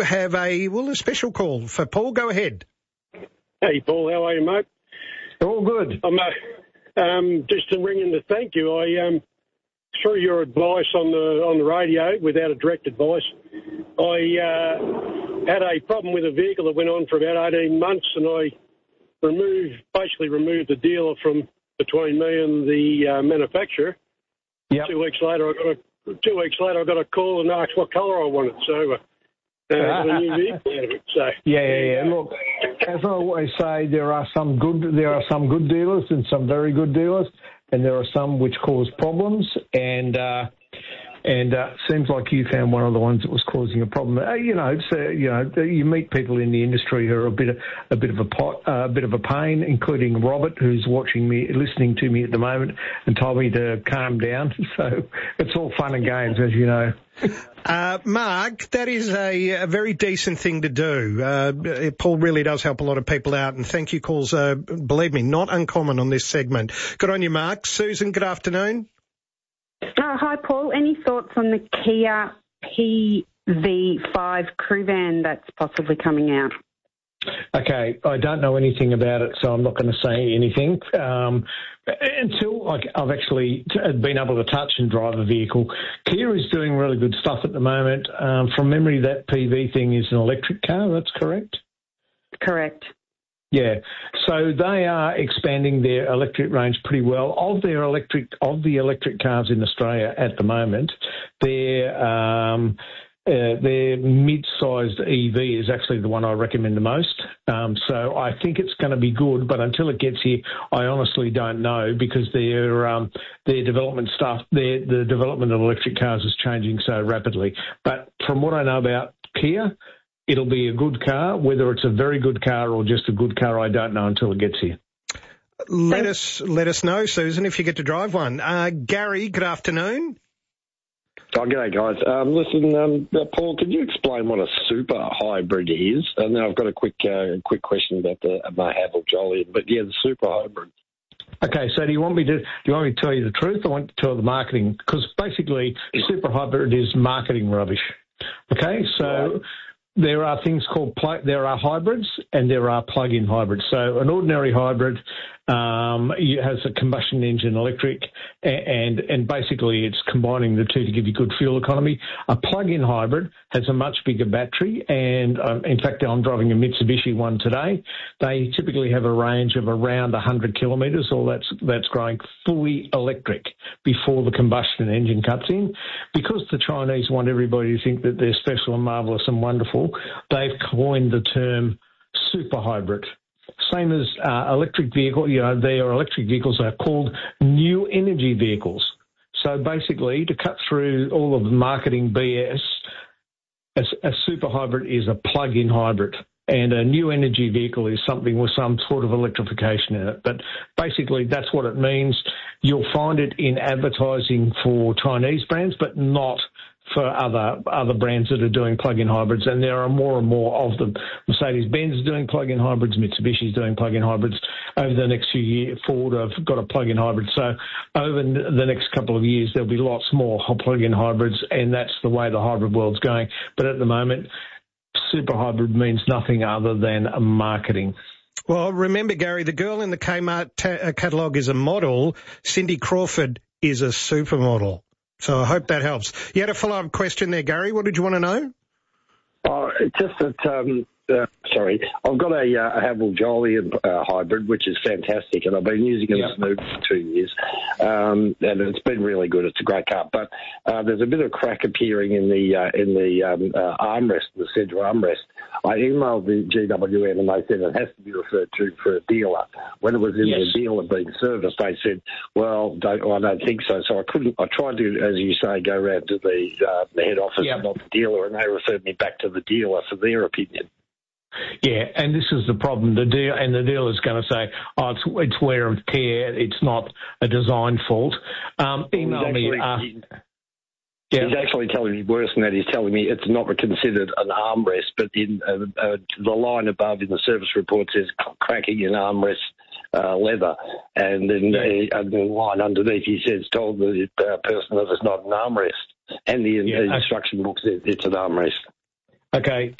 have a special call for Paul. Go ahead. Hey, Paul, how are you, mate? All good. I'm just ringing to thank you. I through your advice on the radio, without a direct advice, I had a problem with a vehicle that went on for about 18 months, and I basically removed the dealer from between me and the manufacturer. Yep. 2 weeks later, I got a call and asked what colour I wanted. So got a new vehicle out of it. So yeah. Look, as I always say, there are some good dealers and some very good dealers, and there are some which cause problems. And seems like you found one of the ones that was causing a problem. You meet people in the industry who are a bit of a pain, including Robert, who's listening to me at the moment, and told me to calm down. So it's all fun and games, as you know. Mark, that is a very decent thing to do. Paul really does help a lot of people out, and thank you calls, believe me, not uncommon on this segment. Good on you, Mark. Susan, good afternoon. Hi, Paul. Any thoughts on the Kia PV5 crew van that's possibly coming out? Okay, I don't know anything about it, so I'm not going to say anything until I've actually been able to touch and drive a vehicle. Kia is doing really good stuff at the moment. From memory, that PV thing is an electric car, that's correct? Correct. Yeah, so they are expanding their electric range pretty well. Of the electric cars in Australia at the moment, their mid-sized EV is actually the one I recommend the most. So I think it's going to be good, but until it gets here, I honestly don't know, because their development stuff, the development of electric cars is changing so rapidly. But from what I know about Kia, it'll be a good car. Whether it's a very good car or just a good car, I don't know until it gets here. Let us know, Susan, if you get to drive one. Gary, good afternoon. Oh, g'day, guys. Listen, Paul, could you explain what a super hybrid is? And then I've got a quick question about the Haval Jolyon. But yeah, the super hybrid. Okay, so do you want me to tell you the truth? I want to tell the marketing, because basically super hybrid is marketing rubbish. Okay, so. Right. There are things called there are hybrids and there are plug-in hybrids. So an ordinary hybrid has a combustion engine electric, and basically it's combining the two to give you good fuel economy. A plug-in hybrid has a much bigger battery, and in fact I'm driving a Mitsubishi one today. They typically have a range of around 100 kilometres, or that's going fully electric before the combustion engine cuts in. Because the Chinese want everybody to think that they're special and marvellous and wonderful, they've coined the term super hybrid. Same as electric vehicle, their electric vehicles are called new energy vehicles. So basically, to cut through all of the marketing BS, a super hybrid is a plug-in hybrid, and a new energy vehicle is something with some sort of electrification in it. But basically, that's what it means. You'll find it in advertising for Chinese brands, but not for other brands that are doing plug-in hybrids, and there are more and more of them. Mercedes-Benz is doing plug-in hybrids, Mitsubishi is doing plug-in hybrids. Over the next few years, Ford have got a plug-in hybrid. So over the next couple of years, there'll be lots more plug-in hybrids, and that's the way the hybrid world's going. But at the moment, super hybrid means nothing other than marketing. Well, remember, Gary, the girl in the Kmart catalogue is a model. Cindy Crawford is a supermodel. So I hope that helps. You had a follow-up question there, Gary. What did you want to know? Just that, I've got a Haval Jolyon hybrid, which is fantastic, and I've been using it as smooth for 2 years, and it's been really good. It's a great car, but there's a bit of crack appearing in the armrest, the centre armrest. I emailed the GWM and they said it has to be referred to for a dealer. When it was in the dealer being serviced, they said, well, I don't think so. So I tried to, as you say, go around to the head office and not the dealer, and they referred me back to the dealer for their opinion. Yeah, and this is the problem. The dealer's going to say, oh, it's wear and tear. It's not a design fault. Email me. He's actually telling me worse than that. He's telling me it's not considered an armrest, but in the line above in the service report says cracking in armrest leather, and then the line underneath he says told the person that it's not an armrest, and the instruction book says it's an armrest. Okay.